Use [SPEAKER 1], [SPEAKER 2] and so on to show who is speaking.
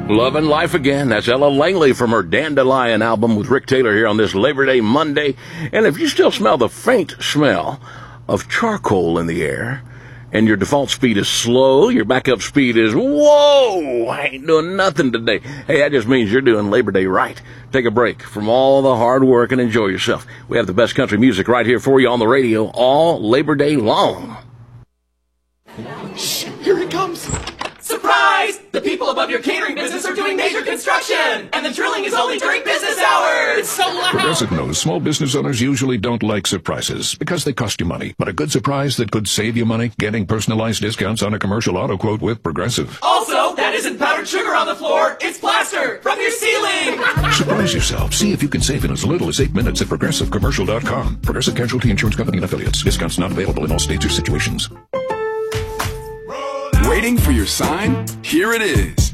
[SPEAKER 1] Loving Life Again. That's Ella Langley from her Dandelion album with Rick Taylor here on this Labor Day Monday. And if you still smell the faint smell of charcoal in the air, and your default speed is slow, your backup speed is, whoa, I ain't doing nothing today. Hey, that just means you're doing Labor Day right. Take a break from all the hard work and enjoy yourself. We have the best country music right here for you on the radio all Labor Day long.
[SPEAKER 2] Shh, here it comes. Surprise! The people above your catering business are doing major construction, and the drilling is only during business hours. It's so loud.
[SPEAKER 3] Progressive knows small business owners usually don't like surprises because they cost you money. But a good surprise that could save you money, getting personalized discounts on a commercial auto quote with Progressive.
[SPEAKER 2] Also, that isn't powdered sugar on the floor. It's plaster from your ceiling.
[SPEAKER 3] Surprise yourself. See if you can save in as little as 8 minutes at ProgressiveCommercial.com. Progressive Casualty Insurance Company and Affiliates. Discounts not available in all states or situations.
[SPEAKER 4] Waiting for your sign? Here it is.